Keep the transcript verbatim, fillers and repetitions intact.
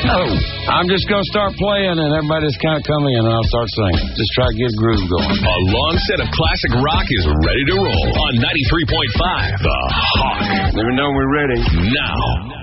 Oh, I'm just going to start playing, and everybody just kind of come in, and I'll start singing. Just try to get a groove going. A long set of classic rock is ready to roll on ninety-three point five The Hawk. Let me know when we're ready. Now.